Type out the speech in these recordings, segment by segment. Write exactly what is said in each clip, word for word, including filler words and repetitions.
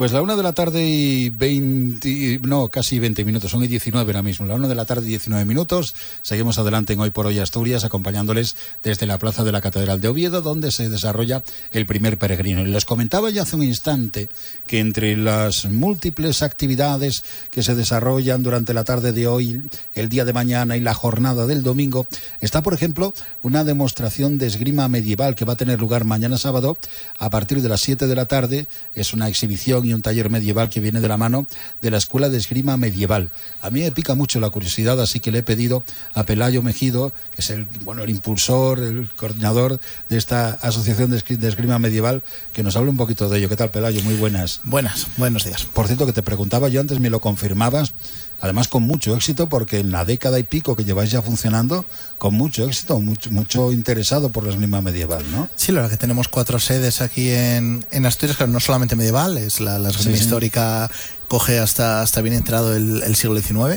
Pues la una de la tarde y veinte, no, casi veinte minutos, son y diecinueve ahora mismo, la una de la tarde y diecinueve minutos, seguimos adelante en Hoy por Hoy Asturias, acompañándoles desde la plaza de la Catedral de Oviedo, donde se desarrolla el primer peregrino. Y les comentaba ya hace un instante que entre las múltiples actividades que se desarrollan durante la tarde de hoy, el día de mañana y la jornada del domingo, está, por ejemplo, una demostración de esgrima medieval que va a tener lugar mañana sábado a partir de las siete de la tarde. Es una exhibición y un taller medieval que viene de la mano de la Escuela de Esgrima Medieval. A mí me pica mucho la curiosidad, así que le he pedido a Pelayo Mejido, que es el, bueno, el impulsor, el coordinador de esta asociación de, esgr- de esgrima medieval, que nos hable un poquito de ello. ¿Qué tal, Pelayo? Muy buenas. Buenas, buenos días. Por cierto, que te preguntaba yo antes, me lo confirmabas, además con mucho éxito, porque en la década y pico que lleváis ya funcionando, con mucho éxito, mucho, mucho interesado por la esgrima medieval, ¿no? Sí, la verdad que tenemos cuatro sedes aquí en, en Asturias, claro, no solamente medieval, es la, la esgrima Sí, sí. histórica, coge hasta, hasta bien entrado el, el siglo diecinueve,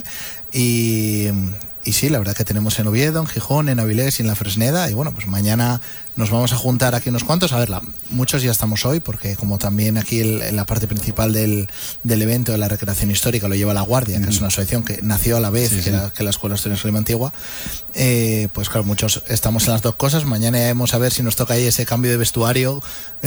y, y sí, la verdad que tenemos en Oviedo, en Gijón, en Avilés y en la Fresneda, y bueno, pues mañana nos vamos a juntar aquí unos cuantos, a ver, la, muchos ya estamos hoy, porque como también aquí el, en la parte principal del, del evento de la recreación histórica lo lleva La Guardia, que mm. es una asociación que nació a la vez sí, que, sí. La, que la Escuela de Esgrima Antigua, eh, pues claro, muchos estamos en las dos cosas. Mañana vamos a ver si nos toca ahí ese cambio de vestuario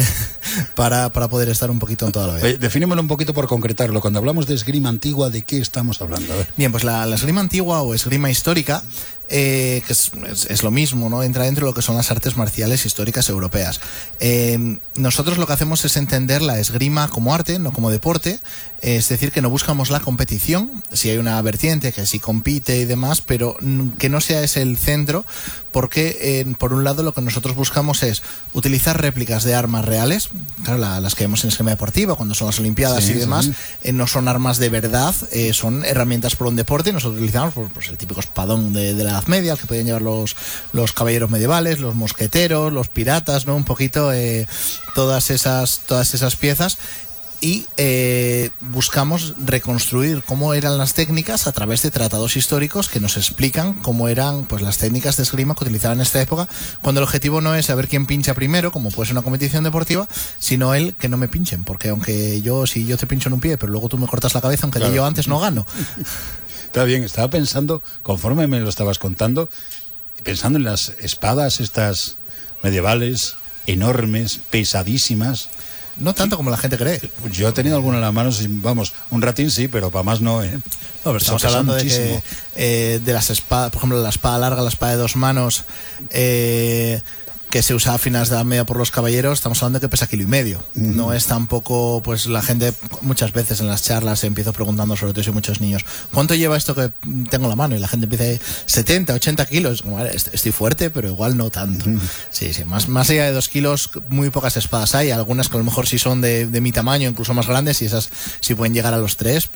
para, para poder estar un poquito en toda la vez. Eh, defínemelo un poquito por concretarlo. Cuando hablamos de esgrima antigua, ¿de qué estamos hablando? A ver. Bien, pues la, la esgrima antigua o esgrima histórica, Eh, que es, es, es lo mismo, ¿no? Entra dentro de lo que son las artes marciales históricas europeas. Eh, nosotros lo que hacemos es entender la esgrima como arte, no como deporte, eh, es decir, que no buscamos la competición, si hay una vertiente que sí compite y demás, pero que no sea ese el centro, porque eh, por un lado lo que nosotros buscamos es utilizar réplicas de armas reales, claro, la, las que vemos en esgrima deportiva, cuando son las Olimpiadas sí, y demás, sí. eh, no son armas de verdad, eh, son herramientas por un deporte, nosotros utilizamos pues, pues, el típico espadón de, de la Edad Media, el que podían llevar los, los caballeros medievales, los mosqueteros, los piratas, ¿no? Un poquito eh, todas esas, todas esas piezas. Y eh, buscamos reconstruir cómo eran las técnicas a través de tratados históricos que nos explican cómo eran pues las técnicas de esgrima que utilizaban en esta época, cuando el objetivo no es saber quién pincha primero, como puede ser una competición deportiva, sino el que no me pinchen, porque aunque yo, si yo te pincho en un pie, pero luego tú me cortas la cabeza, aunque claro. yo antes no gano. Está bien, estaba pensando, conforme me lo estabas contando, pensando en las espadas estas medievales, enormes, pesadísimas. No tanto como la gente cree. Yo he tenido alguna en las manos, vamos, un ratín sí, pero para más no, ¿eh? No, pero estamos hablando de, que, eh, de las espadas, por ejemplo, la espada larga, la espada de dos manos, eh, que se usaba a finales de la Media por los caballeros, estamos hablando de que pesa kilo y medio. Uh-huh. No es tampoco, pues la gente muchas veces en las charlas se empieza preguntando, sobre todo si hay muchos niños, ¿cuánto lleva esto que tengo en la mano? Y la gente empieza a decir, setenta, ochenta kilos. Como, vale, estoy fuerte, pero igual no tanto. Uh-huh. Sí, sí, más, más allá de dos kilos, muy pocas espadas hay, algunas que a lo mejor sí son de, de mi tamaño, incluso más grandes, y esas sí pueden llegar a los tres,